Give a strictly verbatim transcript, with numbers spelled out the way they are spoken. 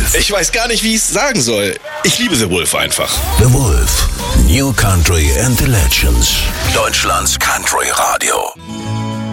Wolf. Ich weiß gar nicht, wie ich es sagen soll. Ich liebe The Wolf einfach. The Wolf. New Country and the Legends. Deutschlands Country Radio.